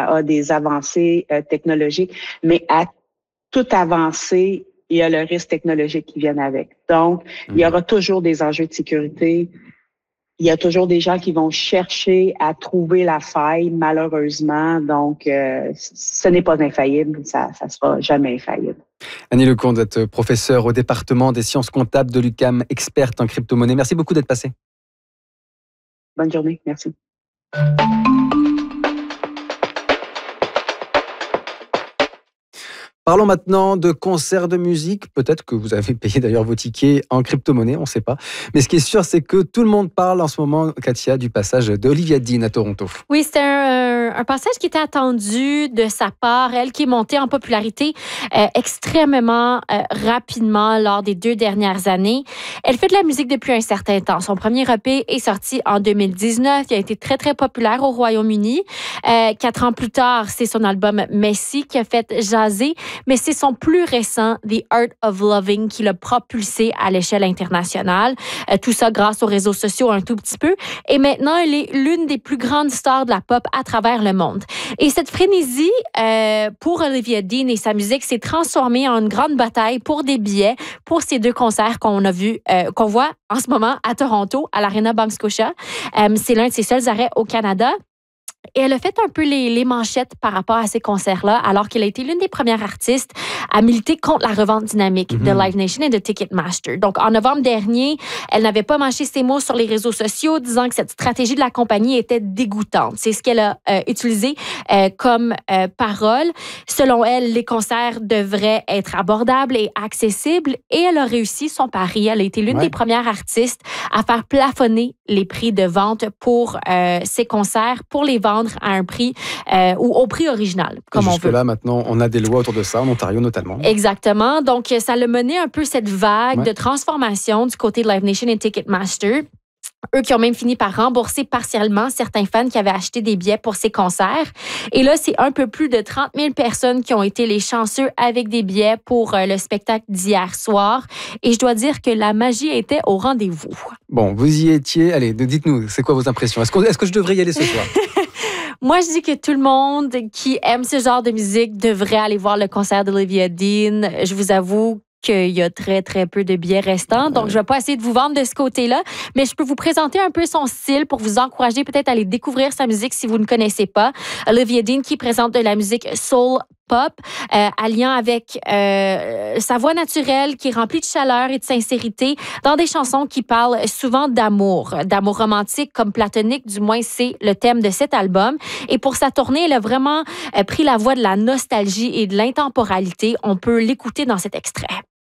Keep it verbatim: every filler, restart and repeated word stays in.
a des avancées euh, technologiques, mais à toute avancée, il y a le risque technologique qui vient avec. Donc, mmh. il y aura toujours des enjeux de sécurité. Il y a toujours des gens qui vont chercher à trouver la faille, malheureusement. Donc, euh, ce n'est pas infaillible. Ça ne sera jamais infaillible. Annie Lecomte, vous êtes professeure au département des sciences comptables de l'U Q A M, experte en crypto-monnaie. Merci beaucoup d'être passée. Bonne journée. Merci. Parlons maintenant de concerts de musique. Peut-être que vous avez payé d'ailleurs vos tickets en crypto-monnaie, on ne sait pas. Mais ce qui est sûr, c'est que tout le monde parle en ce moment, Katia, du passage d'Olivia Dean à Toronto. Oui, c'était un, un passage qui était attendu de sa part. Elle qui est montée en popularité euh, extrêmement euh, rapidement lors des deux dernières années. Elle fait de la musique depuis un certain temps. Son premier E P est sorti en deux mille dix-neuf. Il a été très, très populaire au Royaume-Uni. Euh, quatre ans plus tard, c'est son album Messy qui a fait jaser. Mais c'est son plus récent, The Art of Loving, qui l'a propulsé à l'échelle internationale. Euh, tout ça grâce aux réseaux sociaux un tout petit peu. Et maintenant, elle est l'une des plus grandes stars de la pop à travers le monde. Et cette frénésie euh, pour Olivia Dean et sa musique s'est transformée en une grande bataille pour des billets pour ces deux concerts qu'on a vus, euh, qu'on voit en ce moment à Toronto, à l'Arena Bank Scotia. Euh, c'est l'un de ses seuls arrêts au Canada. Et elle a fait un peu les, les manchettes par rapport à ces concerts-là, alors qu'elle a été l'une des premières artistes à militer contre la revente dynamique mm-hmm. de Live Nation et de Ticketmaster. Donc, en novembre dernier, elle n'avait pas mâché ses mots sur les réseaux sociaux, disant que cette stratégie de la compagnie était dégoûtante. C'est ce qu'elle a euh, utilisé euh, comme euh, parole. Selon elle, les concerts devraient être abordables et accessibles, et elle a réussi son pari. Elle a été l'une ouais. des premières artistes à faire plafonner les prix de vente pour euh, ses concerts, pour les vendre à un prix euh, ou au prix original, comme on veut. Jusque-là, maintenant, on a des lois autour de ça, en Ontario notamment. Exactement. Donc, ça a mené un peu cette vague ouais. de transformation du côté de Live Nation et Ticketmaster. Eux qui ont même fini par rembourser partiellement certains fans qui avaient acheté des billets pour ces concerts. Et là, c'est un peu plus de trente mille personnes qui ont été les chanceux avec des billets pour euh, le spectacle d'hier soir. Et je dois dire que la magie était au rendez-vous. Bon, vous y étiez. Allez, dites-nous, c'est quoi vos impressions? Est-ce que, est-ce que je devrais y aller ce soir? Moi, je dis que tout le monde qui aime ce genre de musique devrait aller voir le concert d'Olivia Dean. Je vous avoue qu'il y a très, très peu de billets restants. Donc, je ne vais pas essayer de vous vendre de ce côté-là, mais je peux vous présenter un peu son style pour vous encourager peut-être à aller découvrir sa musique si vous ne connaissez pas. Olivia Dean qui présente de la musique soul pop, euh, alliant avec euh, sa voix naturelle qui est remplie de chaleur et de sincérité dans des chansons qui parlent souvent d'amour, d'amour romantique comme platonique, du moins c'est le thème de cet album. Et pour sa tournée, elle a vraiment euh, pris la voie de la nostalgie et de l'intemporalité. On peut l'écouter dans cet extrait.